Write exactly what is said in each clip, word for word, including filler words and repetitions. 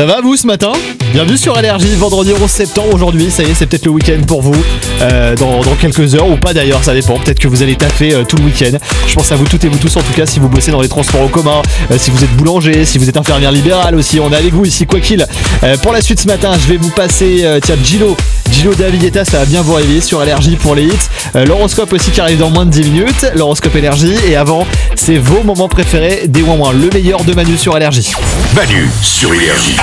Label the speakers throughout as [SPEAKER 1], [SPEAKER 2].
[SPEAKER 1] Ça va vous ce matin? Bienvenue sur Énergie, vendredi onze septembre aujourd'hui, ça y est c'est peut-être le week-end pour vous, euh, dans, dans quelques heures ou pas d'ailleurs, ça dépend, peut-être que vous allez taffer euh, tout le week-end. Je pense à vous toutes et vous tous en tout cas si vous bossez dans les transports en commun, euh, si vous êtes boulanger, si vous êtes infirmière libérale aussi, on est avec vous ici quoi qu'il. Euh, pour la suite ce matin je vais vous passer, euh, tiens Gilo, Gilo Davidieta, ça va bien vous réveiller sur Énergie pour les hits. Euh, l'horoscope aussi qui arrive dans moins de dix minutes, l'horoscope Énergie, et avant c'est vos moments préférés des ouin ouin, le meilleur de Manu sur Énergie.
[SPEAKER 2] Manu sur Énergie.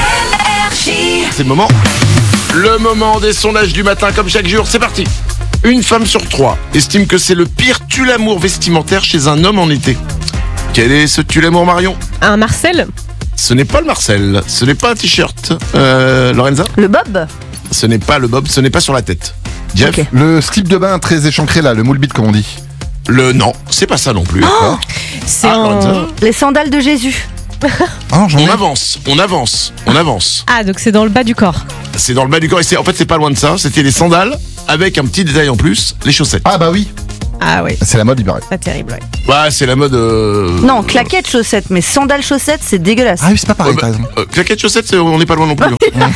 [SPEAKER 2] C'est le moment. Le moment des sondages du matin, comme chaque jour, c'est parti. Une femme sur trois estime que c'est le pire tue-l'amour vestimentaire chez un homme en été. Quel est ce tue-l'amour, Marion?
[SPEAKER 3] Un Marcel?
[SPEAKER 2] Ce n'est pas le Marcel, ce n'est pas un t-shirt. Euh, Lorenza?
[SPEAKER 4] Le bob?
[SPEAKER 2] Ce n'est pas le bob, ce n'est pas sur la tête. Jeff?
[SPEAKER 4] Ok.
[SPEAKER 5] Le slip de bain très échancré là, le moule bite comme on dit.
[SPEAKER 2] Le non, c'est pas ça non plus.
[SPEAKER 3] C'est
[SPEAKER 2] Ah, Lorenza?
[SPEAKER 3] en...
[SPEAKER 4] Les sandales de Jésus?
[SPEAKER 5] Ah non, j'en ai.
[SPEAKER 2] On avance, on avance, on avance.
[SPEAKER 3] Ah, donc c'est dans le bas du corps.
[SPEAKER 2] C'est dans le bas du corps et c'est, en fait c'est pas loin de ça. C'était les sandales avec un petit détail en plus, les chaussettes.
[SPEAKER 5] Ah bah oui,
[SPEAKER 3] Ah oui,
[SPEAKER 5] c'est la mode, il paraît.
[SPEAKER 3] pas terrible, ouais.
[SPEAKER 2] Ouais, c'est la mode. Euh...
[SPEAKER 4] Non, claquettes chaussettes, mais sandales chaussettes, c'est dégueulasse.
[SPEAKER 5] Ah oui, c'est pas pareil,
[SPEAKER 2] Ouais,
[SPEAKER 5] t'as
[SPEAKER 2] bah,
[SPEAKER 5] raison.
[SPEAKER 2] euh, claquettes chaussettes, c'est- on n'est pas loin non plus. hein.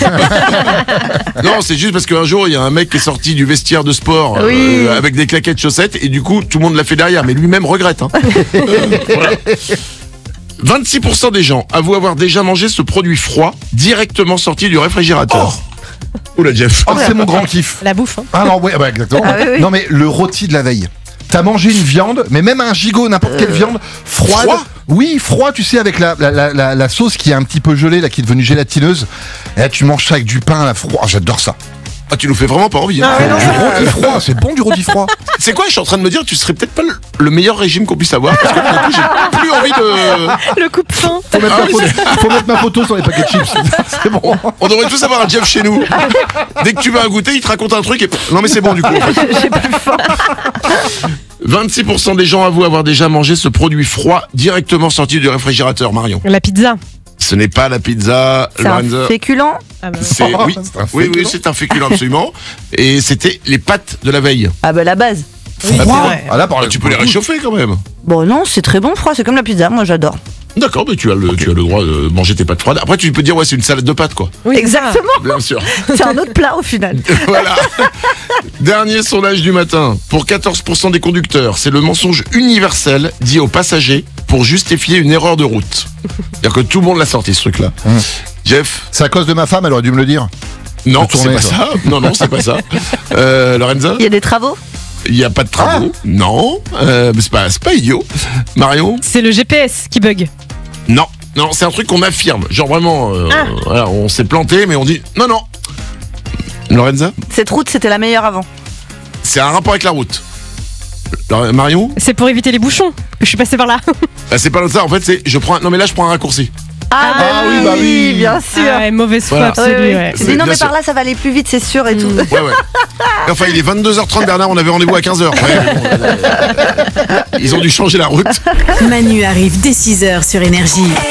[SPEAKER 2] Non, c'est juste parce qu'un jour, il y a un mec qui est sorti du vestiaire de sport euh,
[SPEAKER 4] Oui.
[SPEAKER 2] avec des claquettes chaussettes et du coup, tout le monde l'a fait derrière, mais lui-même regrette. Hein. Euh, voilà. vingt-six pour cent des gens avouent avoir déjà mangé ce produit froid directement sorti du réfrigérateur. Oula, Jeff.
[SPEAKER 5] Oh, c'est mon grand kiff.
[SPEAKER 3] La bouffe, hein.
[SPEAKER 5] Ah non, ouais, bah, exactement.
[SPEAKER 4] Ah oui, oui.
[SPEAKER 5] Non mais le rôti de la veille. T'as mangé une viande, mais même un gigot, n'importe quelle viande froide.
[SPEAKER 2] Froid
[SPEAKER 5] Oui, froid, tu sais, avec la, la, la, la, la sauce qui est un petit peu gelée, là, qui est devenue gélatineuse. Et là, tu manges ça avec du pain, là, froid. Ah, j'adore ça.
[SPEAKER 2] Ah, tu nous fais vraiment pas envie. Hein.
[SPEAKER 5] Du rôti froid, c'est bon du rôti froid.
[SPEAKER 2] C'est quoi, je suis en train de me dire, tu serais peut-être pas le, le meilleur régime qu'on puisse avoir parce que pour le coup, j'ai plus envie de.
[SPEAKER 3] Le coupe-fin.
[SPEAKER 5] Faut mettre,
[SPEAKER 2] Ah
[SPEAKER 5] ma
[SPEAKER 2] oui,
[SPEAKER 5] photo, faut mettre ma photo sur les paquets de chips. C'est bon.
[SPEAKER 2] On devrait tous avoir un Jeff chez nous. Dès que tu vas goûter, il te raconte un truc et non mais c'est bon du coup. En fait.
[SPEAKER 4] J'ai plus faim.
[SPEAKER 2] vingt-six pour cent des gens avouent avoir déjà mangé ce produit froid directement sorti du réfrigérateur, Marion.
[SPEAKER 3] La pizza.
[SPEAKER 2] Ce n'est pas la pizza,
[SPEAKER 4] C'est un
[SPEAKER 2] Lorenza.
[SPEAKER 4] féculent?
[SPEAKER 3] Ah bah,
[SPEAKER 2] C'est
[SPEAKER 5] Oh,
[SPEAKER 2] oui,
[SPEAKER 5] c'est un
[SPEAKER 2] oui, oui,
[SPEAKER 5] féculent.
[SPEAKER 2] c'est un féculent absolument. Et c'était les pâtes de la veille.
[SPEAKER 4] Ah bah la base.
[SPEAKER 3] oui, c'est
[SPEAKER 5] Froid.
[SPEAKER 3] vrai.
[SPEAKER 5] Ah là, par
[SPEAKER 2] Ah, tu peux les réchauffer quand même.
[SPEAKER 4] Bon non, c'est très bon froid, c'est comme la pizza, moi j'adore.
[SPEAKER 2] D'accord, mais tu as le, tu as le droit de manger tes pâtes froides. Après, tu peux dire ouais, c'est une salade de pâtes quoi.
[SPEAKER 3] Oui, c'est ça.
[SPEAKER 4] Exactement,
[SPEAKER 2] Bien sûr.
[SPEAKER 4] c'est un autre plat au final.
[SPEAKER 2] Voilà. Dernier sondage du matin. Pour quatorze pour cent des conducteurs, c'est le mensonge universel dit aux passagers pour justifier une erreur de route. C'est-à-dire que tout le monde l'a sorti ce truc-là.
[SPEAKER 5] Hum.
[SPEAKER 2] Jeff?
[SPEAKER 5] C'est à cause de ma femme, elle aurait dû me le dire.
[SPEAKER 2] Non,
[SPEAKER 5] De tourner,
[SPEAKER 2] c'est pas
[SPEAKER 5] toi.
[SPEAKER 2] ça. Non, non, c'est pas ça. Euh, Lorenza?
[SPEAKER 4] Il y a des travaux?
[SPEAKER 2] Il n'y a pas de travaux. Non. Euh, mais c'est pas, c'est pas idiot. Marion?
[SPEAKER 3] C'est le G P S qui bug.
[SPEAKER 2] Non. Non, c'est un truc qu'on affirme. Genre vraiment, euh,
[SPEAKER 3] Ah.
[SPEAKER 2] voilà, on s'est planté, mais on dit non, non. Lorenza?
[SPEAKER 4] Cette route, c'était la meilleure avant.
[SPEAKER 2] C'est un rapport avec la route. Lore- Marion?
[SPEAKER 3] C'est pour éviter les bouchons que je suis passée par là.
[SPEAKER 2] Ah, c'est pas ça. En fait, c'est je prends. Un... Non, mais là, je prends un raccourci.
[SPEAKER 4] Ah, bah
[SPEAKER 5] Ah oui, bah oui.
[SPEAKER 4] bien sûr.
[SPEAKER 3] Ah ouais, mauvaise foi
[SPEAKER 2] Voilà.
[SPEAKER 3] absolue,
[SPEAKER 4] Oui, oui.
[SPEAKER 3] ouais.
[SPEAKER 4] Tu dis non
[SPEAKER 2] Bien
[SPEAKER 4] mais
[SPEAKER 2] sûr.
[SPEAKER 4] par là ça va aller plus vite, c'est sûr et tout.
[SPEAKER 2] Ouais, ouais. Enfin, il est vingt-deux heures trente, Bernard. On avait rendez-vous à quinze heures. Ouais, bon, euh, ils ont dû changer la route.
[SPEAKER 6] Manu arrive dès six heures sur Énergie.